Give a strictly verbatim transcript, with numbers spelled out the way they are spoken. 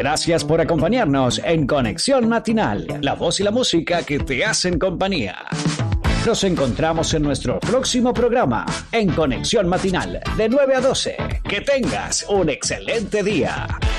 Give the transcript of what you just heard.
Gracias por acompañarnos en Conexión Matinal, la voz y la música que te hacen compañía. Nos encontramos en nuestro próximo programa, en Conexión Matinal, de nueve a doce. Que tengas un excelente día.